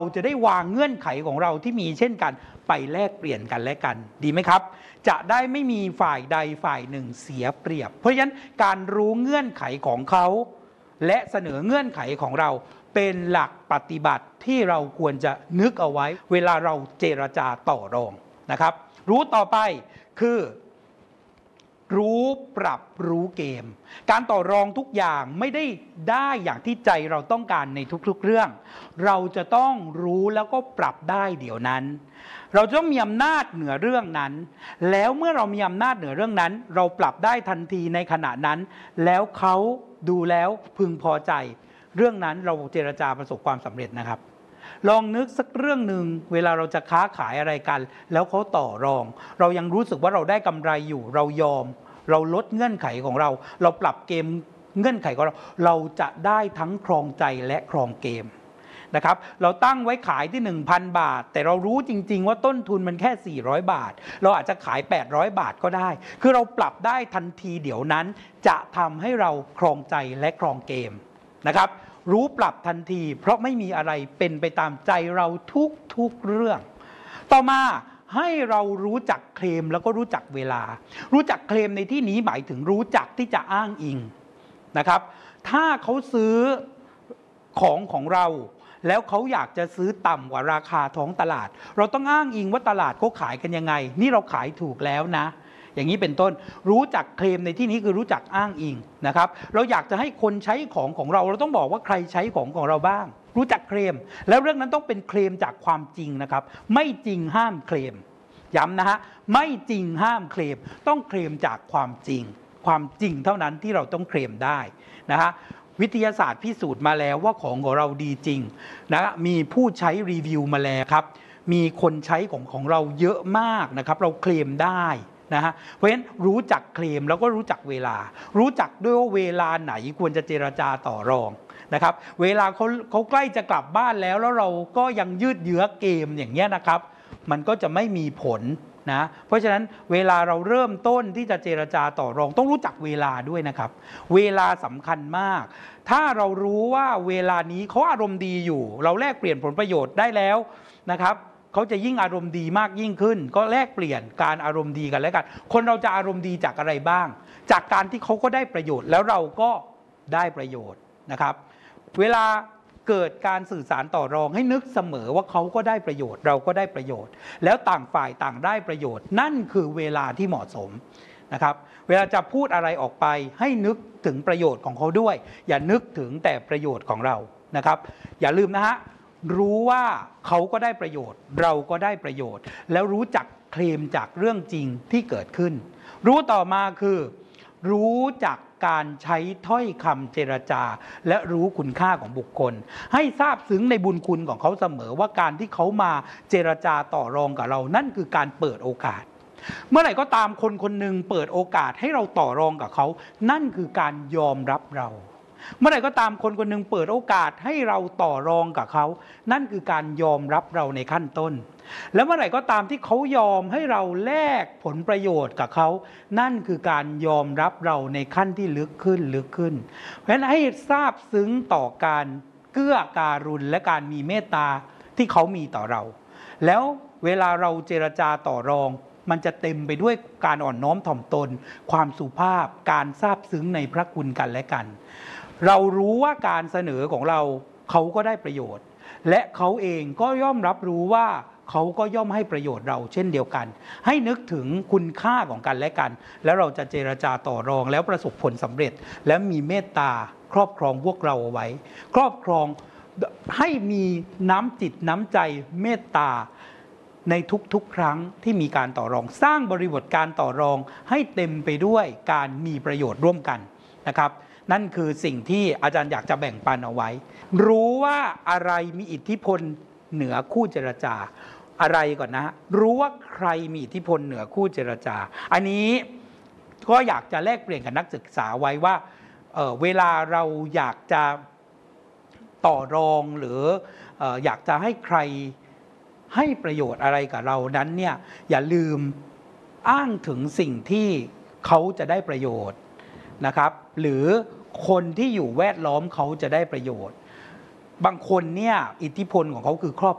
เราจะได้วางเงื่อนไขของเราที่มีเช่นกันไปแลกเปลี่ยนกันและกันดีไหมครับจะได้ไม่มีฝ่ายใดฝ่ายหนึ่งเสียเปรียบเพราะฉะนั้นการรู้เงื่อนไขของเขาและเสนอเงื่อนไขของเราเป็นหลักปฏิบัติที่เราควรจะนึกเอาไว้เวลาเราเจรจาต่อรองนะครับรู้ต่อไปคือรู้ปรับรู้เกมการต่อรองทุกอย่างไม่ได้อย่างที่ใจเราต้องการในทุกๆเรื่องเราจะต้องรู้แล้วก็ปรับได้เดี๋ยวนั้นเราต้องมีอำนาจเหนือเรื่องนั้นแล้วเมื่อเรามีอำนาจเหนือเรื่องนั้นเราปรับได้ทันทีในขณะนั้นแล้วเขาดูแล้วพึงพอใจเรื่องนั้นเราเจรจาประสบความสำเร็จนะครับลองนึกสักเรื่องหนึ่งเวลาเราจะค้าขายอะไรกันแล้วเขาต่อรองเรายังรู้สึกว่าเราได้กำไรอยู่เรายอมเราลดเงื่อนไขของเราเราปรับเกมเงื่อนไขของเราจะได้ทั้งครองใจและครองเกมนะครับเราตั้งไว้ขายที่ 1,000 บาทแต่เรารู้จริงๆว่าต้นทุนมันแค่400 บาทเราอาจจะขาย800 บาทก็ได้คือเราปรับได้ทันทีเดี๋ยวนั้นจะทำให้เราครองใจและครองเกมนะครับรู้ปรับทันทีเพราะไม่มีอะไรเป็นไปตามใจเราทุกเรื่องต่อมาให้เรารู้จักเคลมแล้วก็รู้จักเวลารู้จักเคลมในที่นี้หมายถึงรู้จักที่จะอ้างอิงนะครับถ้าเขาซื้อของเราแล้วเขาอยากจะซื้อต่ำกว่าราคาท้องตลาดเราต้องอ้างอิงว่าตลาดเขาขายกันยังไงนี่เราขายถูกแล้วนะอย่างนี้เป็นต้นรู้จักเคลมในที่นี้คือรู้จักอ้างอิงนะครับเราอยากจะให้คนใช้ของเราเราต้องบอกว่าใครใช้ของเราบ้างรู้จักเคลมแล้วเรื่องนั้นต้องเป็นเคลมจากความจริงนะครับไม่จริงห้ามเคลมย้ำนะฮะไม่จริงห้ามเคลมต้องเคลมจากความจริงความจริงเท่านั้นที่เราต้องเคลมได้นะฮะวิทยาศาสตร์พิสูจน์มาแล้วว่าของเราดีจริงนะมีผู้ใช้รีวิวมาแล้วครับมีคนใช้ของเราเยอะมากนะครับเราเคลมได้นะฮะเพราะฉะนั้นรู้จักเคลมแล้วก็รู้จักเวลารู้จักด้วยว่าเวลาไหนควรจะเจรจาต่อรองนะครับเวลาเขาใกล้จะกลับบ้านแล้วเราก็ยังยืดเยื้อเกมอย่างเงี้ยนะครับมันก็จะไม่มีผลนะเพราะฉะนั้นเวลาเราเริ่มต้นที่จะเจรจาต่อรองต้องรู้จักเวลาด้วยนะครับเวลาสำคัญมากถ้าเรารู้ว่าเวลานี้เขาอารมณ์ดีอยู่เราแลกเปลี่ยนผลประโยชน์ได้แล้วนะครับเขาจะยิ่งอารมณ์ดีมากยิ่งขึ้นก็แลกเปลี่ยนการอารมณ์ดีกันแล้วกันคนเราจะอารมณ์ดีจากอะไรบ้างจากการที่เขาก็ได้ประโยชน์แล้วเราก็ได้ประโยชน์นะครับเวลาเกิดการสื่อสารต่อรองให้นึกเสมอว่าเขาก็ได้ประโยชน์เราก็ได้ประโยชน์แล้วต่างฝ่ายต่างได้ประโยชน์นั่นคือเวลาที่เหมาะสมนะครับเวลาจะพูดอะไรออกไปให้นึกถึงประโยชน์ของเขาด้วยอย่านึกถึงแต่ประโยชน์ของเรานะครับอย่าลืมนะฮะรู้ว่าเขาก็ได้ประโยชน์เราก็ได้ประโยชน์แล้วรู้จักเคลมจากเรื่องจริงที่เกิดขึ้นรู้ต่อมาคือรู้จักการใช้ถ้อยคำเจรจาและรู้คุณค่าของบุคคลให้ทราบซึ้งในบุญคุณของเขาเสมอว่าการที่เขามาเจรจาต่อรองกับเรานั่นคือการเปิดโอกาสเมื่อไหร่ก็ตามคนหนึ่งเปิดโอกาสให้เราต่อรองกับเขานั่นคือการยอมรับเราเมื่อไหร่ก็ตามคนหนึ่งเปิดโอกาสให้เราต่อรองกับเขานั่นคือการยอมรับเราในขั้นต้นแล้วเมื่อไหร่ก็ตามที่เขายอมให้เราแลกผลประโยชน์กับเขานั่นคือการยอมรับเราในขั้นที่ลึกขึ้นเพราะฉะนั้นให้ทราบซึ้งต่อการเกื้อการุณและการมีเมตตาที่เขามีต่อเราแล้วเวลาเราเจรจาต่อรองมันจะเต็มไปด้วยการอ่อนน้อมถ่อมตนความสุภาพการซาบซึ้งในพระคุณกันและกันเรารู้ว่าการเสนอของเราเขาก็ได้ประโยชน์และเขาเองก็ย่อมรับรู้ว่าเขาก็ย่อมให้ประโยชน์เราเช่นเดียวกันให้นึกถึงคุณค่าของกันและกันแล้วเราจะเจรจาต่อรองแล้วประสบผลสำเร็จและมีเมตตาครอบครองพวกเราเอาไว้ครอบครองให้มีน้ำจิตน้ำใจเมตตาในทุกๆครั้งที่มีการต่อรองสร้างบริบทการต่อรองให้เต็มไปด้วยการมีประโยชน์ร่วมกันนะครับนั่นคือสิ่งที่อาจารย์อยากจะแบ่งปันเอาไว้รู้ว่าอะไรมีอิทธิพลเหนือคู่เจรจาอะไรก่อนนะรู้ว่าใครมีอิทธิพลเหนือคู่เจรจาอันนี้ก็อยากจะแลกเปลี่ยนกับนักศึกษาไว้ว่าเวลาเราอยากจะต่อรองหรืออยากจะให้ใครให้ประโยชน์อะไรกับเรานั้นเนี่ยอย่าลืมอ้างถึงสิ่งที่เขาจะได้ประโยชน์นะครับหรือคนที่อยู่แวดล้อมเขาจะได้ประโยชน์บางคนเนี่ยอิทธิพลของเขาคือครอบ